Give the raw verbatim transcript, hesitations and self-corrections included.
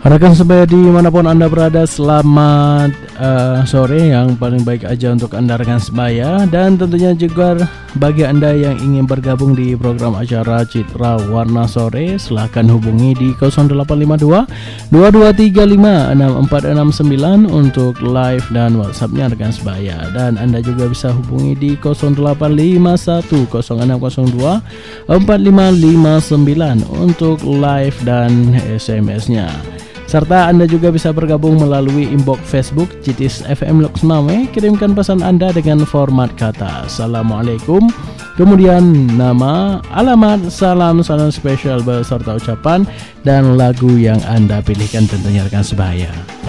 Rekan sebaya dimanapun Anda berada, selamat uh, sore yang paling baik aja untuk Anda rekan sebaya. Dan tentunya juga bagi Anda yang ingin bergabung di program acara Citra Warna Sore, silahkan hubungi di nol delapan lima dua dua dua tiga lima enam empat enam sembilan untuk live dan WhatsAppnya rekan sebaya. Dan Anda juga bisa hubungi di nol delapan lima satu nol enam nol dua empat lima lima sembilan untuk live dan S M S-nya. Serta Anda juga bisa bergabung melalui inbox Facebook Citis F M Loksmawe. Kirimkan pesan Anda dengan format kata Assalamualaikum, kemudian nama, alamat, salam, salam spesial beserta ucapan dan lagu yang Anda pilihkan tentunya rekan sebaya.